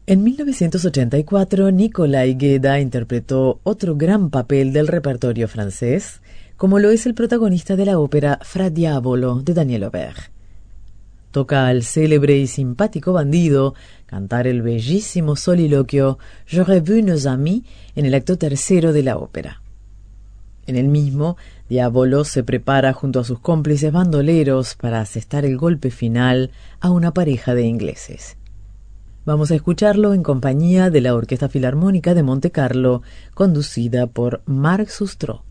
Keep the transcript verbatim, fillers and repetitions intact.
En mil novecientos ochenta y cuatro, Nicolai Gueda interpretó otro gran papel del repertorio francés, como lo es el protagonista de la ópera Fra Diavolo de Daniel Aubert. Toca al célebre y simpático bandido cantar el bellísimo soliloquio «J'aurais vu nos amis» en el acto tercero de la ópera. En el mismo, Diavolo se prepara junto a sus cómplices bandoleros para asestar el golpe final a una pareja de ingleses. Vamos a escucharlo en compañía de la Orquesta Filarmónica de Montecarlo, conducida por Marc Sustro.